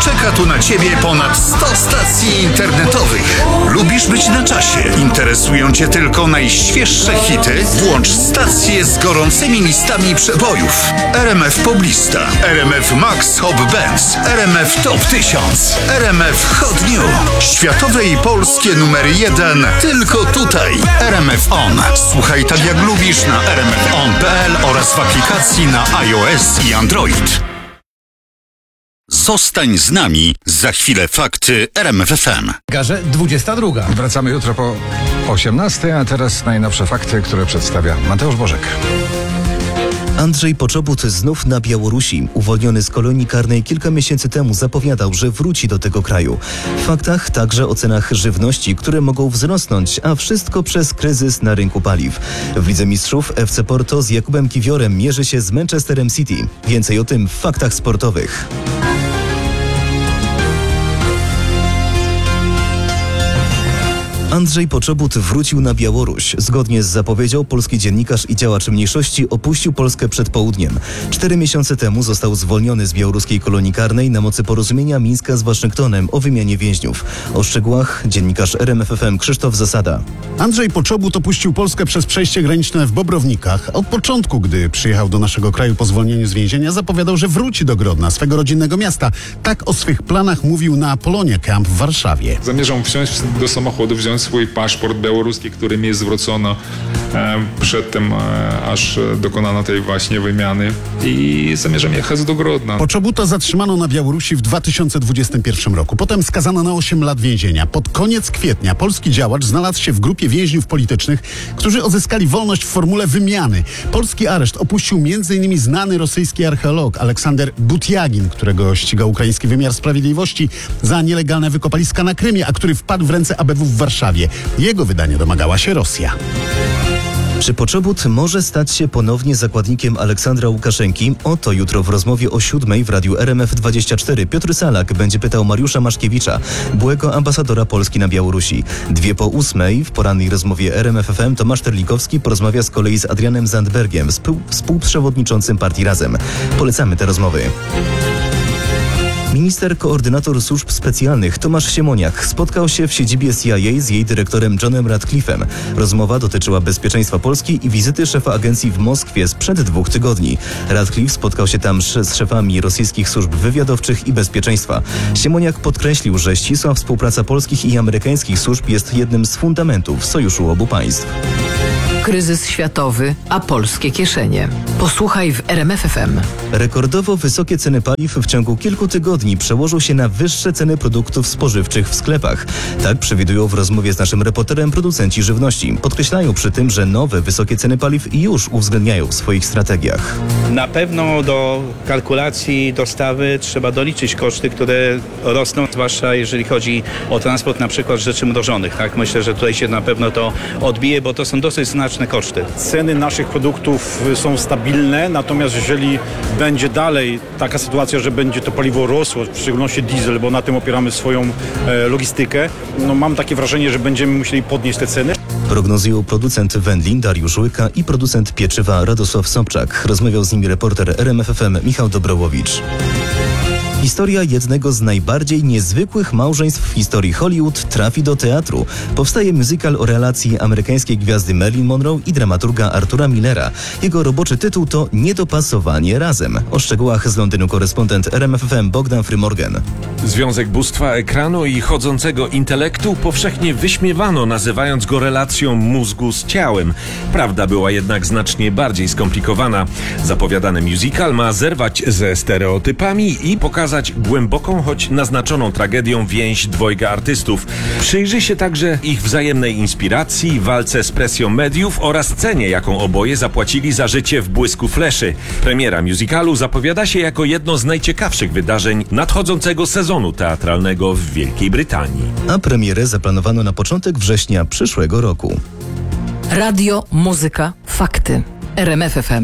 Czeka tu na Ciebie ponad 100 stacji internetowych. Lubisz być na czasie? Interesują Cię tylko najświeższe hity? Włącz stacje z gorącymi listami przebojów. RMF Poblista, RMF Max Hop Bands, RMF Top 1000, RMF Hot New. Światowe i polskie numery 1 tylko tutaj. RMF On. Słuchaj tak jak lubisz na rmfon.pl oraz w aplikacji na iOS i Android. Zostań z nami, za chwilę fakty RMF FM. Garze 22. Wracamy jutro po 18, a teraz najnowsze fakty, które przedstawia Mateusz Bożek. Andrzej Poczobut znów na Białorusi. Uwolniony z kolonii karnej kilka miesięcy temu zapowiadał, że wróci do tego kraju. W faktach także o cenach żywności, które mogą wzrosnąć, a wszystko przez kryzys na rynku paliw. W Lidze Mistrzów FC Porto z Jakubem Kiwiorem mierzy się z Manchesterem City. Więcej o tym w faktach sportowych. Andrzej Poczobut wrócił na Białoruś. Zgodnie z zapowiedzią polski dziennikarz i działacz mniejszości opuścił Polskę przed południem. 4 miesiące temu został zwolniony z białoruskiej kolonii karnej na mocy porozumienia Mińska z Waszyngtonem o wymianie więźniów. O szczegółach dziennikarz RMF FM Krzysztof Zasada. Andrzej Poczobut opuścił Polskę przez przejście graniczne w Bobrownikach. Od początku, gdy przyjechał do naszego kraju po zwolnieniu z więzienia, zapowiadał, że wróci do Grodna, swego rodzinnego miasta. Tak o swych planach mówił na Polonia Camp w Warszawie. Zamierzam wsiąść do samochodu, wziąć swój paszport białoruski, który mi zwrócono przed tym, aż dokonano tej właśnie wymiany, i zamierzam jechać do Grodna. Poczobuta zatrzymano na Białorusi w 2021 roku. Potem skazano na 8 lat więzienia. Pod koniec kwietnia polski działacz znalazł się w grupie więźniów politycznych, którzy odzyskali wolność w formule wymiany. Polski areszt opuścił m.in. znany rosyjski archeolog Aleksander Butiagin, którego ścigał ukraiński wymiar sprawiedliwości za nielegalne wykopaliska na Krymie, a który wpadł w ręce ABW w Warszawie. Jego wydania domagała się Rosja. Czy Poczobut może stać się ponownie zakładnikiem Aleksandra Łukaszenki? O to jutro w rozmowie o 7:00 w radiu RMF24 Piotr Salak będzie pytał Mariusza Maszkiewicza, byłego ambasadora Polski na Białorusi. 7:02 w porannej rozmowie RMF FM Tomasz Terlikowski porozmawia z kolei z Adrianem Zandbergiem, współprzewodniczącym partii Razem. Polecamy te rozmowy. Minister koordynator służb specjalnych Tomasz Siemoniak spotkał się w siedzibie CIA z jej dyrektorem Johnem Ratcliffe'em. Rozmowa dotyczyła bezpieczeństwa Polski i wizyty szefa agencji w Moskwie sprzed 2 tygodni. Ratcliffe spotkał się tam z szefami rosyjskich służb wywiadowczych i bezpieczeństwa. Siemoniak podkreślił, że ścisła współpraca polskich i amerykańskich służb jest jednym z fundamentów sojuszu obu państw. Kryzys światowy, a polskie kieszenie. Posłuchaj w RMF FM. Rekordowo wysokie ceny paliw w ciągu kilku tygodni przełożą się na wyższe ceny produktów spożywczych w sklepach. Tak przewidują w rozmowie z naszym reporterem producenci żywności. Podkreślają przy tym, że nowe wysokie ceny paliw już uwzględniają w swoich strategiach. Na pewno do kalkulacji dostawy trzeba doliczyć koszty, które rosną, zwłaszcza jeżeli chodzi o transport na przykład rzeczy mrożonych. Tak? Myślę, że tutaj się na pewno to odbije, bo to są dosyć znaczne koszty. Ceny naszych produktów są stabilne, natomiast jeżeli będzie dalej taka sytuacja, że będzie to paliwo rosło, w szczególności diesel, bo na tym opieramy swoją logistykę, mam takie wrażenie, że będziemy musieli podnieść te ceny. Prognozują producent wędlin Dariusz Łyka i producent pieczywa Radosław Sobczak. Rozmawiał z nimi reporter RMF FM Michał Dobrołowicz. Historia jednego z najbardziej niezwykłych małżeństw w historii Hollywood trafi do teatru. Powstaje musical o relacji amerykańskiej gwiazdy Marilyn Monroe i dramaturga Artura Millera. Jego roboczy tytuł to Niedopasowanie razem. O szczegółach z Londynu korespondent RMF FM Bogdan Frymorgan. Związek bóstwa ekranu i chodzącego intelektu powszechnie wyśmiewano, nazywając go relacją mózgu z ciałem. Prawda była jednak znacznie bardziej skomplikowana. Zapowiadany musical ma zerwać ze stereotypami i pokazać głęboką, choć naznaczoną tragedią więź dwojga artystów. Przyjrzy się także ich wzajemnej inspiracji, walce z presją mediów oraz cenie, jaką oboje zapłacili za życie w błysku fleszy. Premiera musicalu zapowiada się jako jedno z najciekawszych wydarzeń nadchodzącego sezonu teatralnego w Wielkiej Brytanii. A premierę zaplanowano na początek września przyszłego roku. Radio, muzyka, fakty. RMF FM.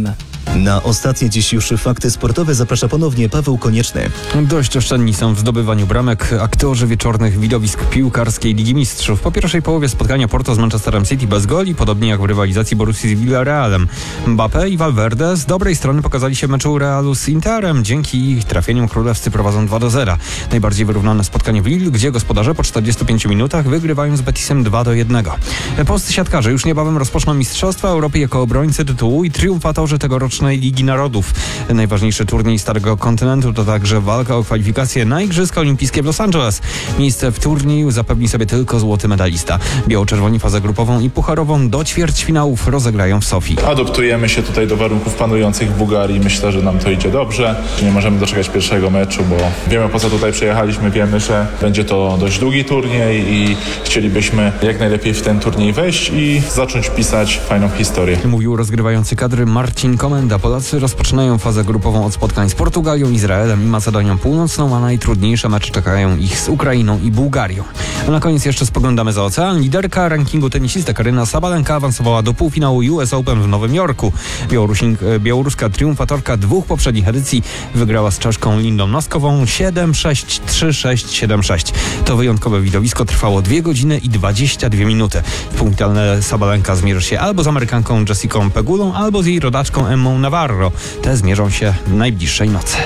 Na ostatnie dziś już fakty sportowe zaprasza ponownie Paweł Konieczny. Dość oszczędni są w zdobywaniu bramek aktorzy wieczornych widowisk piłkarskiej Ligi Mistrzów. Po pierwszej połowie spotkania Porto z Manchesterem City bez goli, podobnie jak w rywalizacji Borussii z Villarrealem. Mbappé i Valverde z dobrej strony pokazali się w meczu Realu z Interem. Dzięki ich trafieniom królewscy prowadzą 2-0. Najbardziej wyrównane spotkanie w Lille, gdzie gospodarze po 45 minutach wygrywają z Betisem 2-1. Polscy siatkarze już niebawem rozpoczną Mistrzostwa Europy jako obrońcy tytułu i triumfatorzy tegorocznej Ligi Narodów. Najważniejszy turniej Starego Kontynentu to także walka o kwalifikacje na Igrzyska Olimpijskie w Los Angeles. Miejsce w turnieju zapewni sobie tylko złoty medalista. Biało-czerwoni fazę grupową i pucharową do ćwierćfinałów rozegrają w Sofii. Adoptujemy się tutaj do warunków panujących w Bułgarii. Myślę, że nam to idzie dobrze. Nie możemy doczekać pierwszego meczu, bo wiemy, po co tutaj przyjechaliśmy. Wiemy, że będzie to dość długi turniej i chcielibyśmy jak najlepiej w ten turniej wejść i zacząć pisać fajną historię. Mówił rozgrywający kadry Marcin Komenda. Polacy rozpoczynają fazę grupową od spotkań z Portugalią, Izraelem i Macedonią Północną, a najtrudniejsze mecze czekają ich z Ukrainą i Bułgarią. A na koniec jeszcze spoglądamy za ocean. Liderka rankingu tenisistek Aryna Sabalenka awansowała do półfinału US Open w Nowym Jorku. Białoruska triumfatorka dwóch poprzednich edycji wygrała z Czeszką Lindą Noskową 7-6, 3-6, 7-6. To wyjątkowe widowisko trwało 2 godziny i 22 minuty. W półfinale Sabalenka zmierzy się albo z Amerykanką Jessicą Pegulą, albo z jej rodaczką Emmą Navarro. Te zmierzą się najbliższej nocy.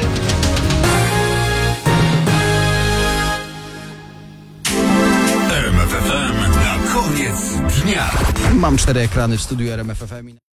RMF FM na koniec dnia. Mam 4 ekrany w studiu RMF FM.